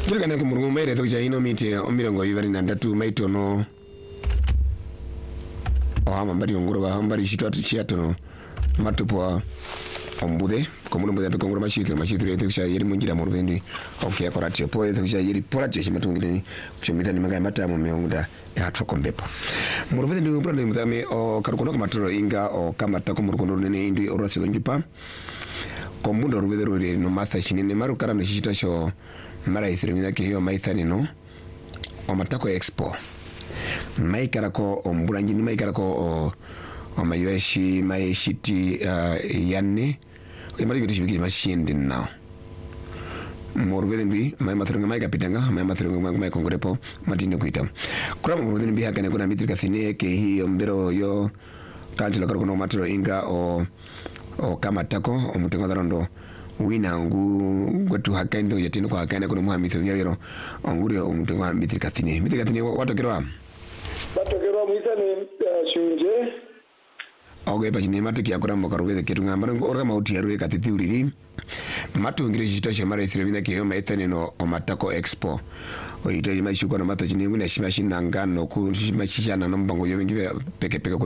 Jirga na kumurungu mere toja ino mite omirongo ivari na ndatu maito no ohama mbari onguruga hambari shitatu chiatono matupo ombude komuno mbude pe kongoro mashitro etokisha yeri munjira mu ruvendi okay akoratio po etokisha yeri poratio shimatungireni kuchomita ni maga mata mu meonguda ya tokombepo mu ruvendi ndi problem mutame o karukono kamatoro inga o kamata ko murukono nene indi orasilo njupa kombundo ruvede ruri no matha shinene marukara no shito sho mara ithirimida ke hiyo maithani no o matako expo maikara ko omburangi ni maikara ko o mayoshi maishiti yanne imali kuti chibiki mashindi now moruvede mbi mai mathrunga mai kapitanga mai mathrunga mai kongorepo matinde kuita kura moruvede mbi hakane kuna mitrika thine ke hiyo mbero yo kanjilo karukono matro inga o kamatako o mutenga darondo wina ngu gotu hakainde yetino kwa hakainde kuna muhamitho yero nguri o mutenga mitrika thine watokero muisane shunje oge pachine matiki yakura mokaruvede ketu ngamba orga mauti yaruwe katitiuriri matungire chito shemara ithiremina ke yoma ethane no omatako expo oite yima shuko na mata chine ngune shima shinanga no ku shima shishana no mbango yomengive peke